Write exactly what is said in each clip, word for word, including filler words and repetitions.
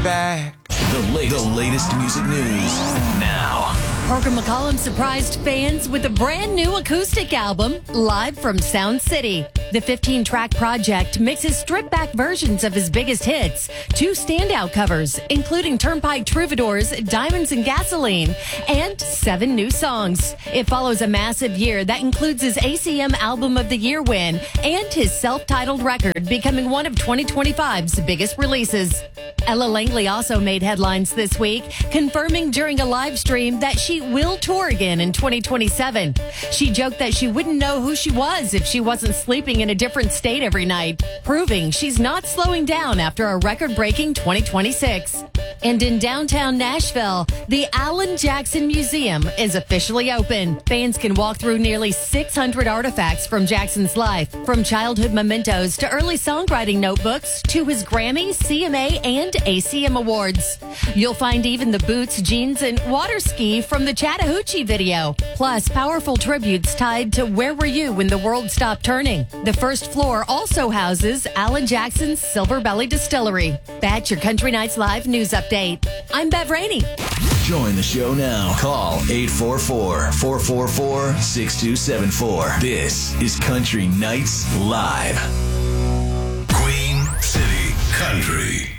back. The, late, the latest music news now. Parker McCollum surprised fans with a brand new acoustic album, live from Sound City. The fifteen-track project mixes stripped-back versions of his biggest hits, two standout covers, including Turnpike Troubadours, Diamonds and Gasoline, and seven new songs. It follows a massive year that includes his A C M Album of the Year win and his self-titled record becoming one of twenty twenty-five's biggest releases. Ella Langley also made headlines this week, confirming during a live stream that she will tour again in twenty twenty-seven. She joked that she wouldn't know who she was if she wasn't sleeping in a different state every night, proving she's not slowing down after a record-breaking twenty twenty-six. And in downtown Nashville, the Alan Jackson Museum is officially open. Fans can walk through nearly six hundred artifacts from Jackson's life, from childhood mementos to early songwriting notebooks to his Grammy, C M A, and A C M awards. You'll find even the boots, jeans, and water ski from the Chattahoochee video, plus powerful tributes tied to Where Were You When the World Stopped Turning. The first floor also houses Alan Jackson's Silver Belly Distillery. That's your Country Nights Live news update. I'm Bev Rainey. Join the show now. Call eight four four, four four four, six two seven four. This is Country Nights Live. Queen City Country.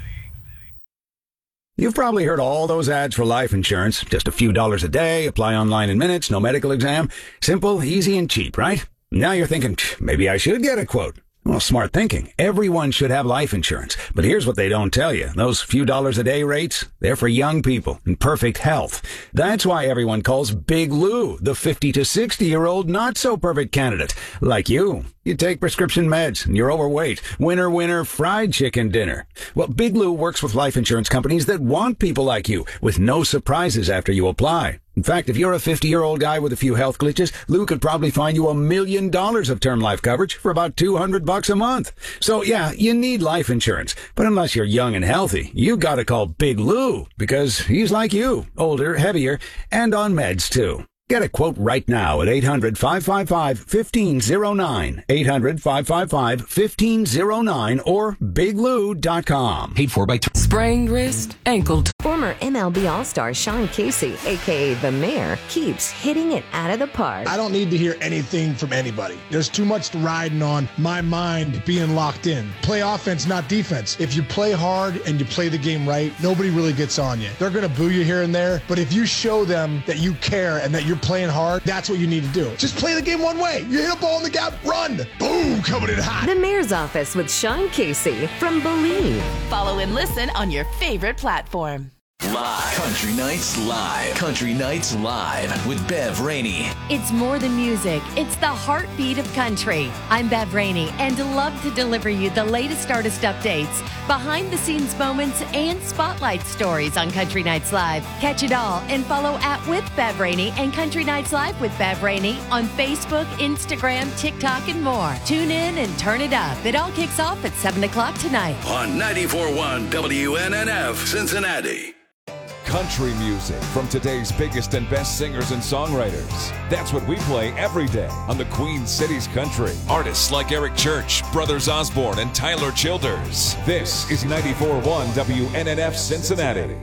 You've probably heard all those ads for life insurance. Just a few dollars a day, apply online in minutes, no medical exam. Simple, easy, and cheap, right? Now you're thinking, maybe I should get a quote. Well, smart thinking. Everyone should have life insurance. But here's what they don't tell you. Those few dollars a day rates, they're for young people in perfect health. That's why everyone calls Big Lou the fifty to sixty-year-old not-so-perfect candidate. Like you. You take prescription meds and you're overweight. Winner, winner, fried chicken dinner. Well, Big Lou works with life insurance companies that want people like you with no surprises after you apply. In fact, if you're a fifty-year-old guy with a few health glitches, Lou could probably find you a million dollars of term life coverage for about two hundred bucks a month. So yeah, you need life insurance. But unless you're young and healthy, you gotta call Big Lou because he's like you, older, heavier, and on meds too. Get a quote right now at eight hundred, five five five, one five zero nine, eight hundred, five five five, one five zero nine or big lou dot com. Paid for by t- sprained wrist, ankle. T- Former M L B All-Star Sean Casey, a k a. The Mayor, keeps hitting it out of the park. I don't need to hear anything from anybody. There's too much riding on my mind being locked in. Play offense, not defense. If you play hard and you play the game right, nobody really gets on you. They're going to boo you here and there, but if you show them that you care and that you're playing hard, that's what you need to do. Just play the game one way. You hit a ball in the gap, run. Boom, coming in hot. The Mayor's Office with Sean Casey from Believe. Follow and listen on your favorite platform. Live. Country Nights Live. Country Nights Live with Bev Rainey. It's more than music. It's the heartbeat of country. I'm Bev Rainey and love to deliver you the latest artist updates, behind-the-scenes moments, and spotlight stories on Country Nights Live. Catch it all and follow at With Bev Rainey and Country Nights Live with Bev Rainey on Facebook, Instagram, TikTok, and more. Tune in and turn it up. It all kicks off at seven o'clock tonight. On ninety-four point one W N N F Cincinnati. Country music from today's biggest and best singers and songwriters. That's what we play every day on the Queen City's Country. Artists like Eric Church, Brothers Osborne, and Tyler Childers. This is ninety-four point one W N N F Cincinnati.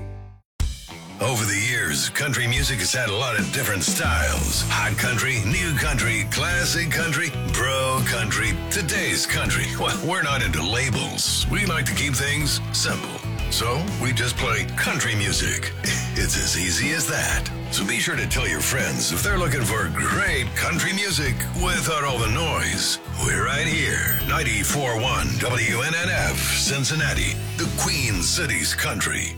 Over the years, country music has had a lot of different styles. Hot country, new country, classic country, bro country, today's country. Well, we're not into labels. We like to keep things simple. So we just play country music. It's as easy as that. So be sure to tell your friends if they're looking for great country music without all the noise. We're right here, ninety-four point one W N N F Cincinnati, the Queen City's Country.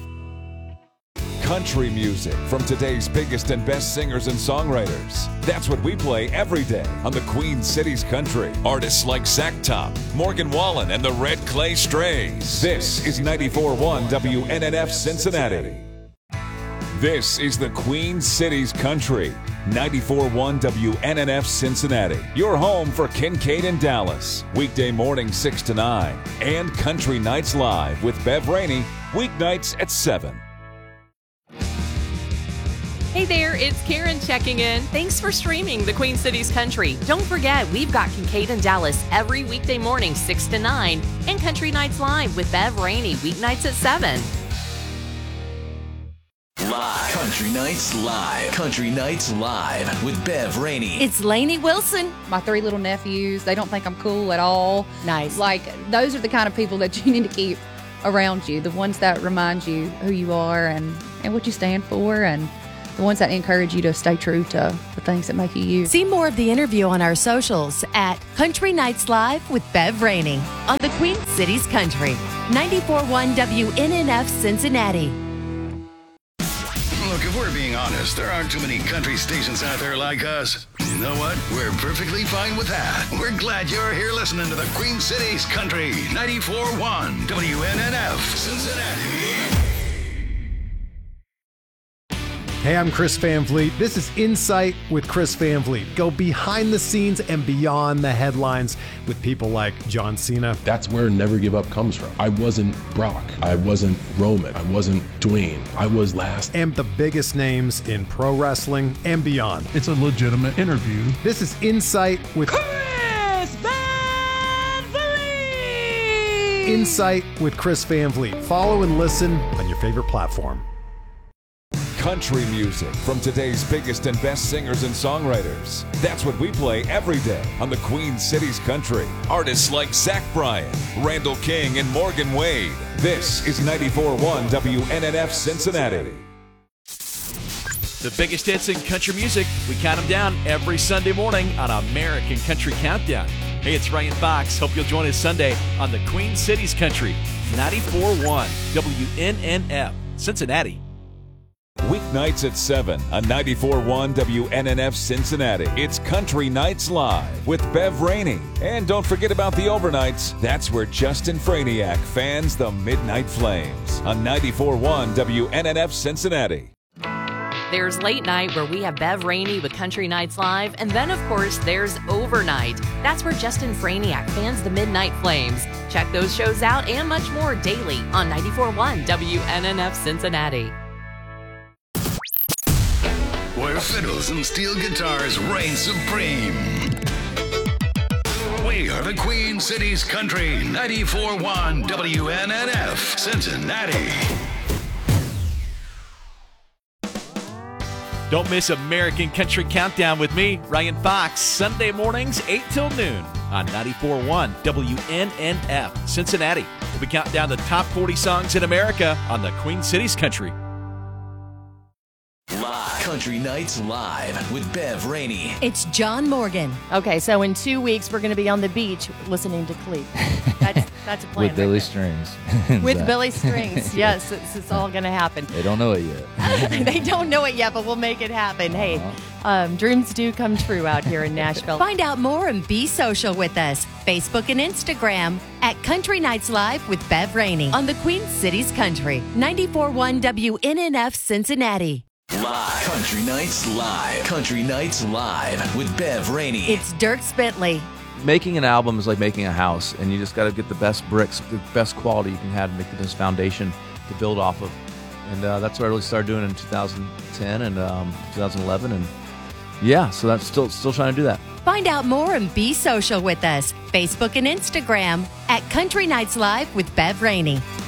Country music from today's biggest and best singers and songwriters. That's what we play every day on the Queen City's Country. Artists like Zach Top, Morgan Wallen, and the Red Clay Strays. This is ninety-four point one W N N F Cincinnati. This is the Queen City's Country. ninety-four point one W N N F Cincinnati. Your home for Kincaid and Dallas. Weekday morning six to nine. And Country Nights Live with Bev Rainey. Weeknights at seven. Hey there, it's Karen checking in. Thanks for streaming the Queen City's Country. Don't forget, we've got Kincaid and Dallas every weekday morning, six to nine, and Country Nights Live with Bev Rainey, weeknights at seven. Live. Country Nights Live. Country Nights Live with Bev Rainey. It's Lainey Wilson. My three little nephews, they don't think I'm cool at all. Nice. Like, those are the kind of people that you need to keep around you, the ones that remind you who you are and, and what you stand for, and the ones that encourage you to stay true to the things that make you you. See more of the interview on our socials at Country Nights Live with Bev Rainey on the Queen Cities Country. ninety-four point one W N N F Cincinnati. Look, if we're being honest, there aren't too many country stations out there like us. You know what? We're perfectly fine with that. We're glad you're here listening to the Queen Cities Country, ninety-four point one W N N F Cincinnati. Hey, I'm Chris Van Vliet. This is Insight with Chris Van Vliet. Go behind the scenes and beyond the headlines with people like John Cena. That's where Never Give Up comes from. I wasn't Brock. I wasn't Roman. I wasn't Dwayne. I was last. And the biggest names in pro wrestling and beyond. It's a legitimate interview. This is Insight with Chris Van Vliet. Insight with Chris Van Vliet. Follow and listen on your favorite platform. Country music from today's biggest and best singers and songwriters. That's what we play every day on the Queen Cities Country. Artists like Zach Bryan, Randall King, and Morgan Wade. This is ninety-four point one W N N F Cincinnati. The biggest hits in country music, we count them down every Sunday morning on American Country Countdown. Hey, it's Ryan Fox. Hope you'll join us Sunday on the Queen Cities Country, ninety-four point one W N N F Cincinnati. Weeknights at seven on ninety-four point one W N N F Cincinnati. It's Country Nights Live with Bev Rainey. And don't forget about the overnights. That's where Justin Franiak fans the Midnight Flames on ninety-four point one W N N F Cincinnati. There's late night where we have Bev Rainey with Country Nights Live, and then of course there's overnight. That's where Justin Franiak fans the Midnight Flames. Check those shows out and much more daily on ninety-four point one W N N F Cincinnati. Where fiddles and steel guitars reign supreme. We are the Queen Cities Country, ninety-four point one W N N F Cincinnati. Don't miss American Country Countdown with me, Ryan Fox, Sunday mornings, eight till noon on ninety-four point one W N N F Cincinnati. We count down the top forty songs in America on the Queen Cities Country. Live. Country Nights Live with Bev Rainey. It's John Morgan. Okay, so in two weeks, we're going to be on the beach listening to Cleat. That's, that's a plan. With Billy Strings. With Zach. Billy Strings. Yes, it's, it's all going to happen. They don't know it yet. They don't know it yet, but we'll make it happen. Hey, um, dreams do come true out here in Nashville. Find out more and be social with us. Facebook and Instagram at Country Nights Live with Bev Rainey on the Queen Cities Country, ninety-four point one W N N F Cincinnati. Live. Country Nights Live. Country Nights Live with Bev Rainey. It's Dirk Bentley. Making an album is like making a house, and you just got to get the best bricks, the best quality you can have to make this foundation to build off of. And uh, that's what I really started doing in two thousand ten and um, two thousand eleven. And yeah, so that's still still trying to do that. Find out more and be social with us. Facebook and Instagram at Country Nights Live with Bev Rainey.